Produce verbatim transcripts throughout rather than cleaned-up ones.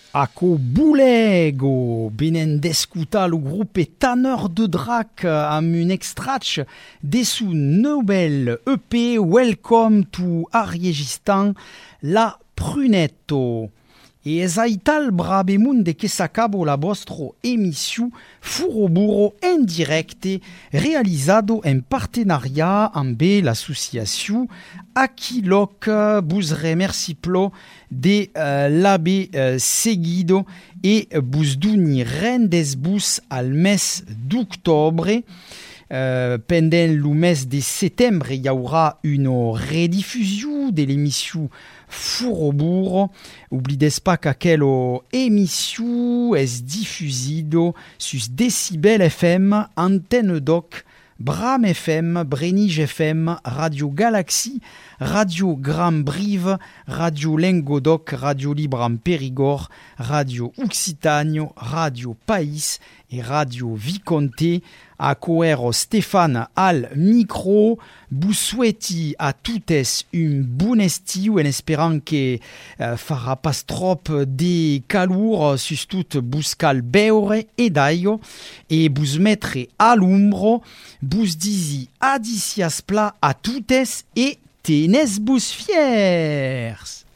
Ako boulego, benen d'escutar le groupe Tanneur de Drac amb un extratch de su nouvel E P Welcome to Ariegistan, La Prunetto. E es aital brabemun de que s'acabo la vostra emission Furoburo en directe realizado en partenariat amb l'association Aquilok. Bus remerci plo de uh, l'abe uh, seguido e bus duni rendes bus al mes d'octobre. Euh, pendant le mes de septembre, il y aura une rediffusion de l'émission Furoburo. Oubliez pas qu'aquelle émission est diffusée sur Decibel F M, Antenne Doc, Bram F M, Brenige F M, Radio Galaxy, Radio Grand Brive, Radio Lengodoc, Radio Libre en Périgord, Radio Occitanie, Radio País et Radio Viconté. A coero Stéphane al micro, vous souhaitez à toutes un bon estiu en espérant que uh, fera pas trop de calor, surtout buscal beure et d'aio, et vous mettre à l'ombre, vous disi adicias pla à toutes et tenez vous fiers.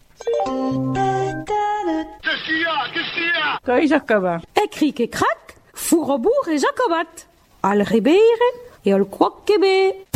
Qu'est-ce qu'il y a? Qu'est-ce qu'il y a? Toi, Jacoba. Écrit que crac, Furobur et Jacobat. Al rebere et al croquebe.